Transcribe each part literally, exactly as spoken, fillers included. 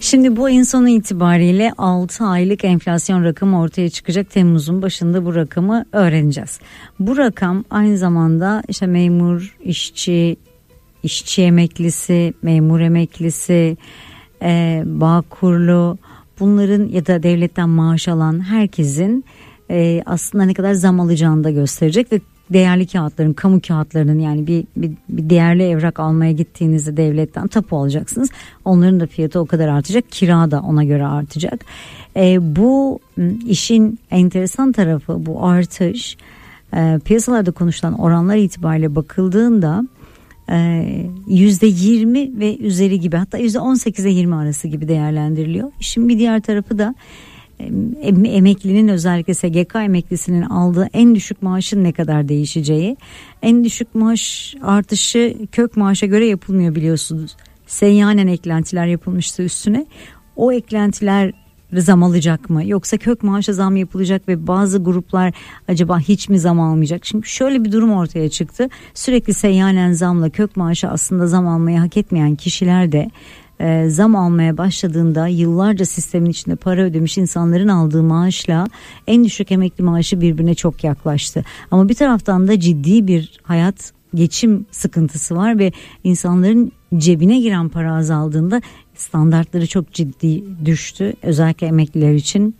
Şimdi bu en sonu itibariyle altı aylık enflasyon rakamı ortaya çıkacak. Temmuz'un başında bu rakamı öğreneceğiz. Bu rakam aynı zamanda işte memur, işçi, işçi emeklisi, memur emeklisi, e, Bağkurlu, bunların ya da devletten maaş alan herkesin e, aslında ne kadar zam alacağını da gösterecek ve değerli kağıtların, kamu kağıtlarının, yani bir, bir, bir değerli evrak almaya gittiğinizde devletten tapu alacaksınız. Onların da fiyatı o kadar artacak. Kira da ona göre artacak. E, bu işin enteresan tarafı, bu artış e, piyasalarda konuşulan oranlar itibariyle bakıldığında yüzde yirmi ve üzeri gibi, hatta yüzde on sekize yirmi arası gibi değerlendiriliyor. Şimdi bir diğer tarafı da emeklinin, özellikle S G K emeklisinin aldığı en düşük maaşın ne kadar değişeceği. En düşük maaş artışı kök maaşa göre yapılmıyor biliyorsunuz. Seyyanen eklentiler yapılmıştı üstüne. O eklentiler zam alacak mı, yoksa kök maaşa zam yapılacak ve bazı gruplar acaba hiç mi zam almayacak? Şimdi şöyle bir durum ortaya çıktı. Sürekli seyyanen zamla kök maaşa aslında zam almayı hak etmeyen kişiler de e, zam almaya başladığında yıllarca sistemin içinde para ödemiş insanların aldığı maaşla en düşük emekli maaşı birbirine çok yaklaştı. Ama bir taraftan da ciddi bir hayat geçim sıkıntısı var ve insanların cebine giren para azaldığında standartları çok ciddi düştü, özellikle emekliler için.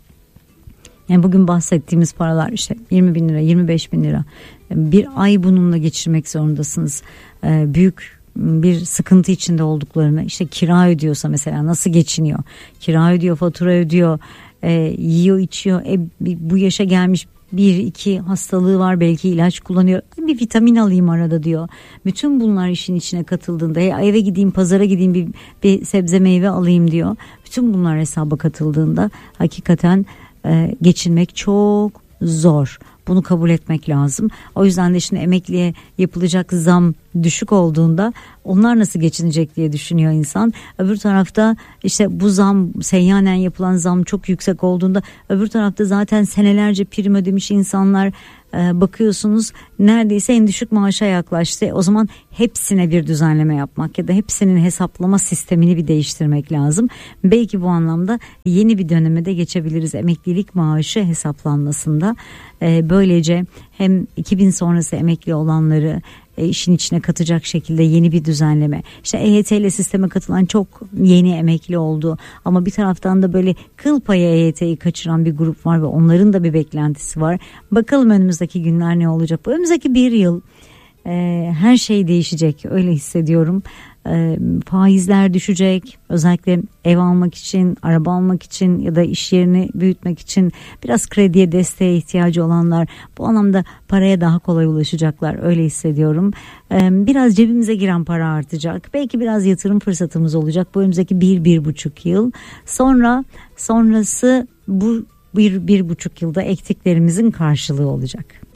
Yani bugün bahsettiğimiz paralar işte yirmi bin lira, yirmi beş bin lira, bir ay bununla geçirmek zorundasınız. Ee, büyük bir sıkıntı içinde olduklarını, işte kira ödüyorsa mesela nasıl geçiniyor, kira ödüyor, fatura ödüyor, e, yiyor içiyor, e, bu yaşa gelmiş, bir iki hastalığı var, belki ilaç kullanıyor, bir vitamin alayım arada diyor. Bütün bunlar işin içine katıldığında, ya eve gideyim, pazara gideyim, bir, bir sebze meyve alayım diyor. Bütün bunlar hesaba katıldığında hakikaten e, geçinmek çok zor. Bunu kabul etmek lazım. O yüzden de şimdi emekliye yapılacak zam düşük olduğunda onlar nasıl geçinecek diye düşünüyor insan. Öbür tarafta işte bu zam, seyyanen yapılan zam çok yüksek olduğunda, öbür tarafta zaten senelerce prim ödemiş insanlar, e, bakıyorsunuz neredeyse en düşük maaşa yaklaştı. O zaman hepsine bir düzenleme yapmak ya da hepsinin hesaplama sistemini bir değiştirmek lazım. Belki bu anlamda yeni bir döneme de geçebiliriz emeklilik maaşı hesaplanmasında. E, böylece hem iki bin sonrası emekli olanları e, işin içine katacak şekilde yeni bir düzenleme. İşte E Y T ile sisteme katılan çok yeni emekli oldu. Ama bir taraftan da böyle kıl payı E Y T'yi kaçıran bir grup var ve onların da bir beklentisi var. Bakalım önümüzdeki günler ne olacak? Önümüzdeki bir yıl e, her şey değişecek, öyle hissediyorum. E, faizler düşecek, özellikle ev almak için, araba almak için ya da iş yerini büyütmek için biraz krediye, desteğe ihtiyacı olanlar bu anlamda paraya daha kolay ulaşacaklar, öyle hissediyorum. E, biraz cebimize giren para artacak, belki biraz yatırım fırsatımız olacak bu önümüzdeki bir, bir buçuk yıl. Sonra sonrası bu bir, bir buçuk yılda ektiklerimizin karşılığı olacak.